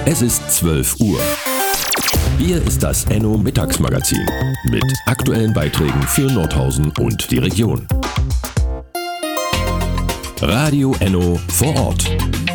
Es ist 12 Uhr. Hier ist das Enno Mittagsmagazin mit aktuellen Beiträgen für Nordhausen und die Region. Radio Enno vor Ort.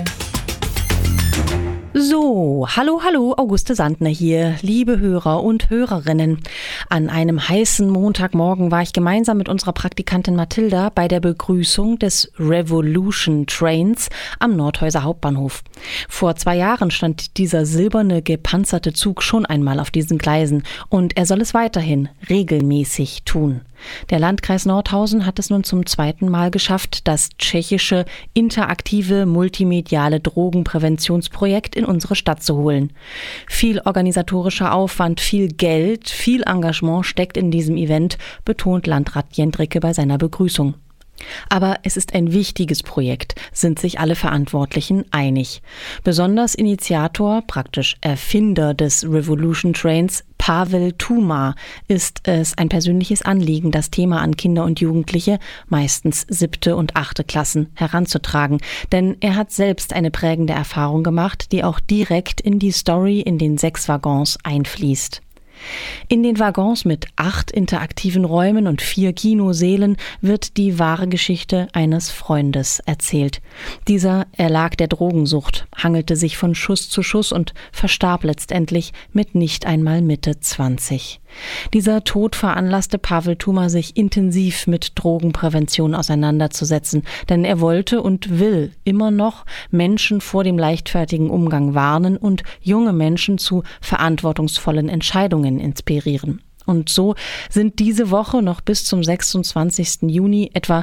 So, hallo, Auguste Sandner hier, liebe Hörer und Hörerinnen. An einem heißen Montagmorgen war ich gemeinsam mit unserer Praktikantin Mathilda bei der Begrüßung des Revolution Trains am Nordhäuser Hauptbahnhof. Vor 2 Jahren stand dieser silberne, gepanzerte Zug schon einmal auf diesen Gleisen und er soll es weiterhin regelmäßig tun. Der Landkreis Nordhausen hat es nun zum 2. Mal geschafft, das tschechische interaktive multimediale Drogenpräventionsprojekt in unsere Stadt zu holen. Viel organisatorischer Aufwand, viel Geld, viel Engagement steckt in diesem Event, betont Landrat Jendricke bei seiner Begrüßung. Aber es ist ein wichtiges Projekt, sind sich alle Verantwortlichen einig. Besonders Initiator, praktisch Erfinder des Revolution Trains, Pavel Tuma, ist es ein persönliches Anliegen, das Thema an Kinder und Jugendliche, meistens 7. und 8. Klassen, heranzutragen. Denn er hat selbst eine prägende Erfahrung gemacht, die auch direkt in die Story in den 6 Waggons einfließt. In den Waggons mit 8 interaktiven Räumen und 4 Kinosälen wird die wahre Geschichte eines Freundes erzählt. Dieser erlag der Drogensucht, hangelte sich von Schuss zu Schuss und verstarb letztendlich mit nicht einmal Mitte 20. Dieser Tod veranlasste Pavel Tuma, sich intensiv mit Drogenprävention auseinanderzusetzen, denn er wollte und will immer noch Menschen vor dem leichtfertigen Umgang warnen und junge Menschen zu verantwortungsvollen Entscheidungen inspirieren. Und so sind diese Woche noch bis zum 26. Juni etwa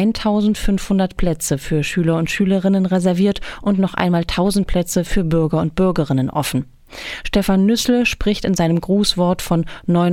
1500 Plätze für Schüler und Schülerinnen reserviert und noch einmal 1000 Plätze für Bürger und Bürgerinnen offen. Stefan Nüssle spricht in seinem Grußwort von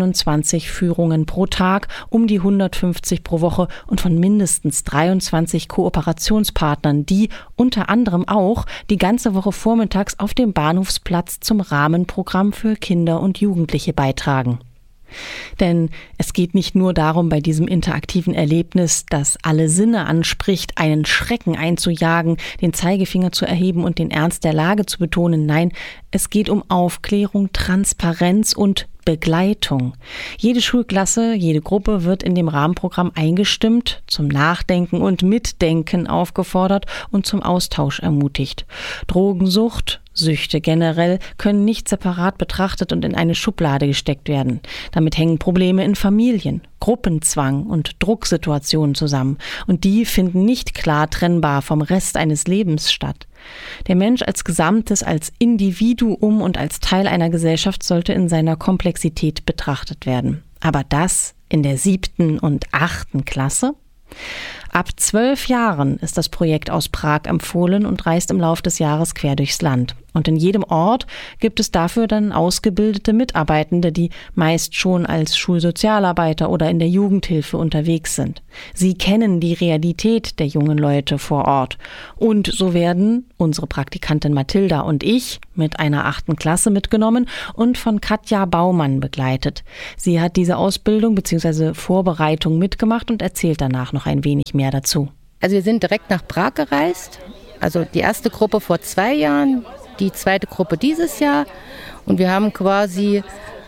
29 Führungen pro Tag, um die 150 pro Woche und von mindestens 23 Kooperationspartnern, die unter anderem auch die ganze Woche vormittags auf dem Bahnhofsplatz zum Rahmenprogramm für Kinder und Jugendliche beitragen. Denn es geht nicht nur darum, bei diesem interaktiven Erlebnis, das alle Sinne anspricht, einen Schrecken einzujagen, den Zeigefinger zu erheben und den Ernst der Lage zu betonen. Nein, es geht um Aufklärung, Transparenz und Begleitung. Jede Schulklasse, jede Gruppe wird in dem Rahmenprogramm eingestimmt, zum Nachdenken und Mitdenken aufgefordert und zum Austausch ermutigt. Drogensucht, Süchte generell können nicht separat betrachtet und in eine Schublade gesteckt werden. Damit hängen Probleme in Familien, Gruppenzwang und Drucksituationen zusammen. Und die finden nicht klar trennbar vom Rest eines Lebens statt. Der Mensch als Gesamtes, als Individuum und als Teil einer Gesellschaft sollte in seiner Komplexität betrachtet werden. Aber das in der 7. und 8. Klasse? Ab 12 Jahren ist das Projekt aus Prag empfohlen und reist im Lauf des Jahres quer durchs Land. Und in jedem Ort gibt es dafür dann ausgebildete Mitarbeitende, die meist schon als Schulsozialarbeiter oder in der Jugendhilfe unterwegs sind. Sie kennen die Realität der jungen Leute vor Ort. Und so werden unsere Praktikantin Mathilda und ich mit einer 8. Klasse mitgenommen und von Katja Baumann begleitet. Sie hat diese Ausbildung bzw. Vorbereitung mitgemacht und erzählt danach noch ein wenig mehr dazu. Also wir sind direkt nach Prag gereist. Also die erste Gruppe vor 2 Jahren, die zweite Gruppe dieses Jahr. Und wir haben quasi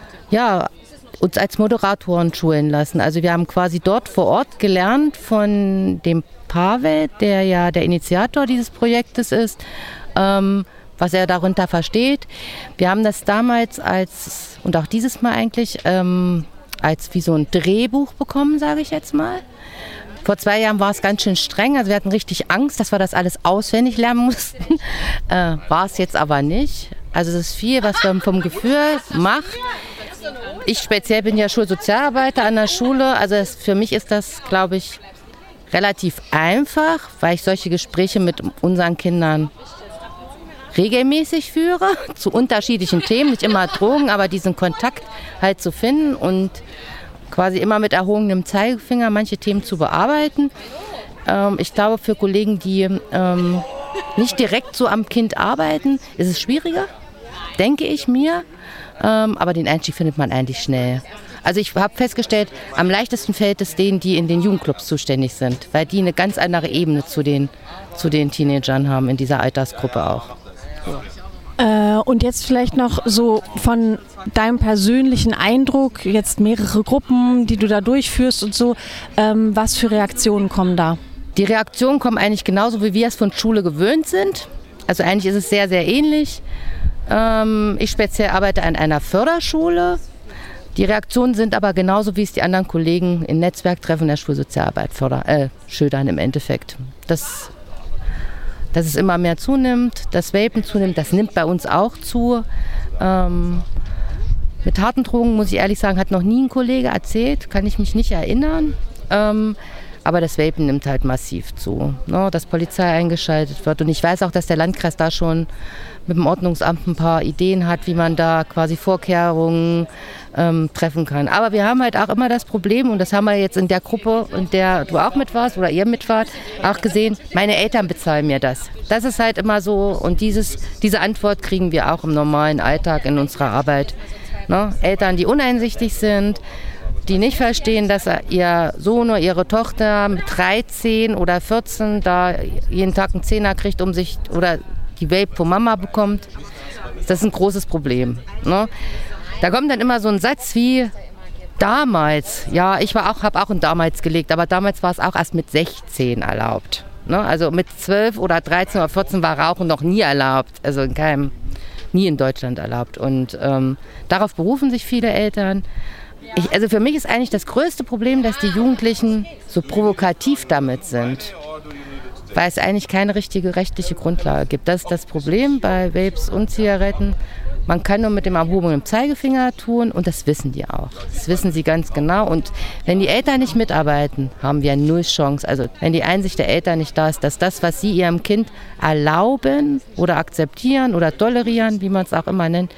uns als Moderatoren schulen lassen. Also wir haben quasi dort vor Ort gelernt von dem Pavel, der ja der Initiator dieses Projektes ist, was er darunter versteht. Wir haben das damals und auch dieses Mal eigentlich, als wie so ein Drehbuch bekommen, sage ich jetzt mal. Vor 2 Jahren war es ganz schön streng, also wir hatten richtig Angst, dass wir das alles auswendig lernen mussten. War es jetzt aber nicht. Also es ist viel, was man vom Gefühl macht. Ich speziell bin ja Schulsozialarbeiter an der Schule, also für mich ist das, glaube ich, relativ einfach, weil ich solche Gespräche mit unseren Kindern regelmäßig führe, zu unterschiedlichen Themen, nicht immer Drogen, aber diesen Kontakt halt zu finden und quasi immer mit erhobenem Zeigefinger manche Themen zu bearbeiten. Ich glaube, für Kollegen, die nicht direkt so am Kind arbeiten, ist es schwieriger, denke ich mir. Aber den Einstieg findet man eigentlich schnell. Also ich habe festgestellt, am leichtesten fällt es denen, die in den Jugendclubs zuständig sind, weil die eine ganz andere Ebene zu den Teenagern haben, in dieser Altersgruppe auch. Und jetzt vielleicht noch so von deinem persönlichen Eindruck, jetzt mehrere Gruppen, die du da durchführst und so, was für Reaktionen kommen da? Die Reaktionen kommen eigentlich genauso, wie wir es von Schule gewöhnt sind. Also eigentlich ist es sehr, sehr ähnlich. Ich speziell arbeite an einer Förderschule. Die Reaktionen sind aber genauso, wie es die anderen Kollegen in Netzwerktreffen der Schulsozialarbeit schildern im Endeffekt. Dass es immer mehr zunimmt, das Vapen zunimmt, das nimmt bei uns auch zu. Mit harten Drogen, muss ich ehrlich sagen, hat noch nie ein Kollege erzählt, kann ich mich nicht erinnern. Aber das Vapen nimmt halt massiv zu, ne, dass Polizei eingeschaltet wird. Und ich weiß auch, dass der Landkreis da schon mit dem Ordnungsamt ein paar Ideen hat, wie man da quasi Vorkehrungen treffen kann. Aber wir haben halt auch immer das Problem, und das haben wir jetzt in der Gruppe, in der du auch mit warst oder ihr mit wart, auch gesehen, meine Eltern bezahlen mir das. Das ist halt immer so, und diese Antwort kriegen wir auch im normalen Alltag in unserer Arbeit. Ne? Eltern, die uneinsichtig sind, die nicht verstehen, dass ihr Sohn oder ihre Tochter mit 13 oder 14 da jeden Tag einen Zehner kriegt, oder die Vape von Mama bekommt. Das ist ein großes Problem. Ne? Da kommt dann immer so ein Satz wie damals. Ja, ich habe auch in damals gelegt, aber damals war es auch erst mit 16 erlaubt. Ne? Also mit 12 oder 13 oder 14 war Rauchen noch nie erlaubt. Also nie in Deutschland erlaubt. Und darauf berufen sich viele Eltern. Also für mich ist eigentlich das größte Problem, dass die Jugendlichen so provokativ damit sind, weil es eigentlich keine richtige rechtliche Grundlage gibt. Das ist das Problem bei Vapes und Zigaretten. Man kann nur mit dem erhobenen Zeigefinger tun, und das wissen die auch. Das wissen sie ganz genau. Und wenn die Eltern nicht mitarbeiten, haben wir null Chance. Also wenn die Einsicht der Eltern nicht da ist, dass das, was sie ihrem Kind erlauben oder akzeptieren oder tolerieren, wie man es auch immer nennt,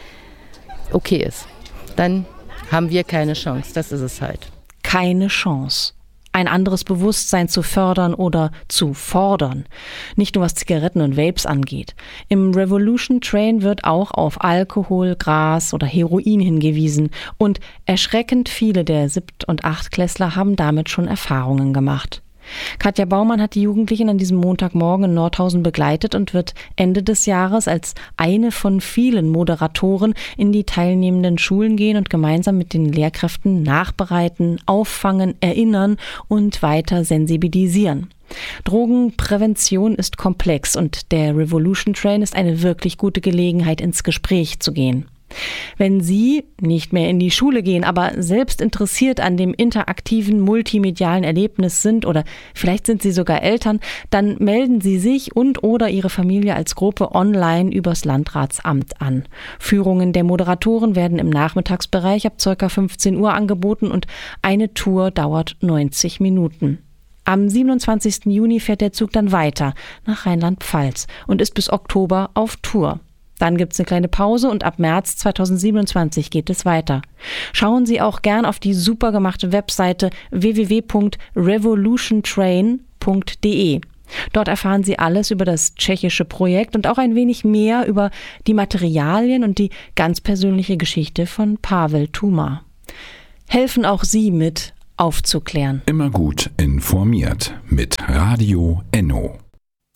okay ist, dann haben wir keine Chance. Das ist es halt. Keine Chance. Ein anderes Bewusstsein zu fördern oder zu fordern. Nicht nur was Zigaretten und Vapes angeht. Im Revolution Train wird auch auf Alkohol, Gras oder Heroin hingewiesen. Und erschreckend viele der 7- und 8-Klässler haben damit schon Erfahrungen gemacht. Katja Baumann hat die Jugendlichen an diesem Montagmorgen in Nordhausen begleitet und wird Ende des Jahres als eine von vielen Moderatoren in die teilnehmenden Schulen gehen und gemeinsam mit den Lehrkräften nachbereiten, auffangen, erinnern und weiter sensibilisieren. Drogenprävention ist komplex, und der Revolution Train ist eine wirklich gute Gelegenheit, ins Gespräch zu gehen. Wenn Sie nicht mehr in die Schule gehen, aber selbst interessiert an dem interaktiven, multimedialen Erlebnis sind, oder vielleicht sind Sie sogar Eltern, dann melden Sie sich und/oder Ihre Familie als Gruppe online übers Landratsamt an. Führungen der Moderatoren werden im Nachmittagsbereich ab ca. 15 Uhr angeboten, und eine Tour dauert 90 Minuten. Am 27. Juni fährt der Zug dann weiter nach Rheinland-Pfalz und ist bis Oktober auf Tour. Dann gibt es eine kleine Pause, und ab März 2027 geht es weiter. Schauen Sie auch gern auf die super gemachte Webseite www.revolutiontrain.de. Dort erfahren Sie alles über das tschechische Projekt und auch ein wenig mehr über die Materialien und die ganz persönliche Geschichte von Pavel Tuma. Helfen auch Sie mit, aufzuklären. Immer gut informiert mit Radio Enno.